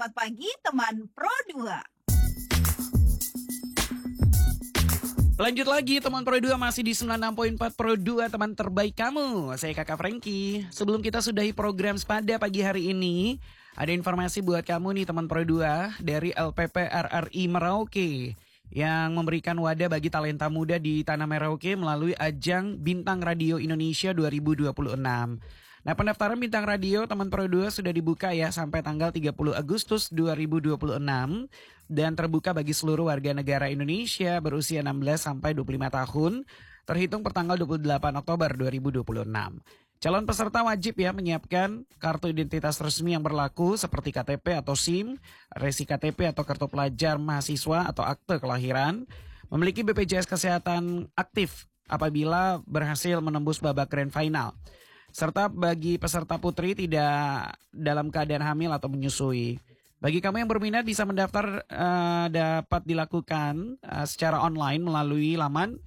selamat pagi teman Pro 2. Lanjut lagi teman Pro 2 masih di 96.4 Pro 2 teman terbaik kamu. Saya Kakak Frankie. Sebelum kita sudahi program pada pagi hari ini, ada informasi buat kamu nih teman Pro 2 dari LPP RRI Merauke yang memberikan wadah bagi talenta muda di Tanah Merauke melalui ajang Bintang Radio Indonesia 2026. Nah, pendaftaran Bintang Radio teman Pro 2 sudah dibuka ya sampai tanggal 30 Agustus 2026 dan terbuka bagi seluruh warga negara Indonesia berusia 16 sampai 25 tahun terhitung pertanggal 28 Oktober 2026. Calon peserta wajib ya menyiapkan kartu identitas resmi yang berlaku seperti KTP atau SIM, resi KTP atau kartu pelajar mahasiswa atau akte kelahiran, memiliki BPJS Kesehatan aktif apabila berhasil menembus babak grand final. Serta bagi peserta putri tidak dalam keadaan hamil atau menyusui. Bagi kamu yang berminat bisa mendaftar dapat dilakukan secara online melalui laman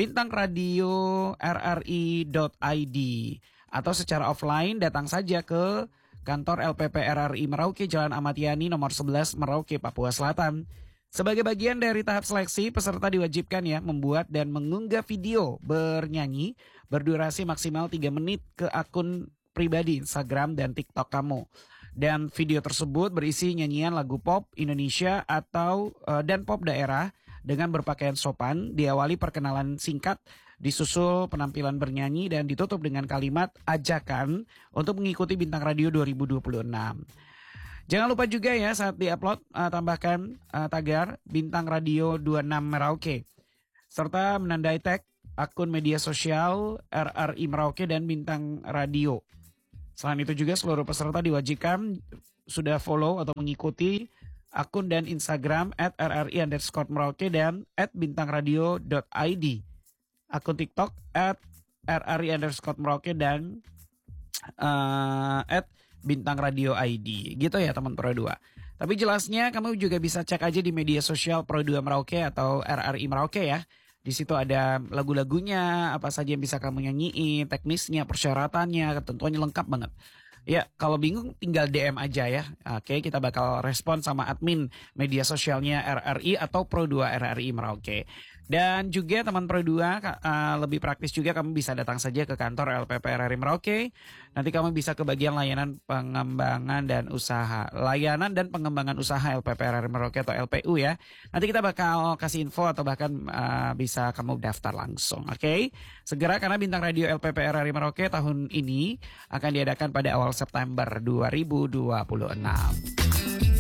bintangradio.rri.id atau secara offline datang saja ke kantor LPP RRI Merauke Jalan Ahmad Yani nomor 11 Merauke, Papua Selatan. Sebagai bagian dari tahap seleksi, peserta diwajibkan ya membuat dan mengunggah video bernyanyi berdurasi maksimal 3 menit ke akun pribadi Instagram dan TikTok kamu. Dan video tersebut berisi nyanyian lagu pop Indonesia atau dan pop daerah dengan berpakaian sopan, diawali perkenalan singkat, disusul penampilan bernyanyi dan ditutup dengan kalimat ajakan untuk mengikuti Bintang Radio 2026. Jangan lupa juga ya saat diupload tambahkan tagar Bintang Radio 26 Merauke serta menandai tag akun media sosial RRI Merauke dan Bintang Radio. Selain itu juga seluruh peserta diwajibkan sudah follow atau mengikuti akun dan Instagram @rri_merauke dan @bintangradio.id, akun TikTok @rri_merauke dan Bintang Radio ID. Gitu ya teman Pro 2. Tapi jelasnya kamu juga bisa cek aja di media sosial Pro 2 Merauke atau RRI Merauke ya. Di situ ada lagu-lagunya, apa saja yang bisa kamu nyanyiin, teknisnya, persyaratannya, ketentuannya lengkap banget. Ya, kalau bingung tinggal DM aja ya. Oke, kita bakal respon sama admin media sosialnya RRI atau Pro 2 RRI Merauke. Dan juga teman Pro 2 lebih praktis juga kamu bisa datang saja ke kantor LPP RRI Merauke. Nanti kamu bisa ke bagian layanan pengembangan dan usaha. Layanan dan pengembangan usaha LPP RRI Merauke atau LPU ya. Nanti kita bakal kasih info atau bahkan bisa kamu daftar langsung. Oke. Segera karena Bintang Radio LPP RRI Merauke tahun ini akan diadakan pada awal September 2026.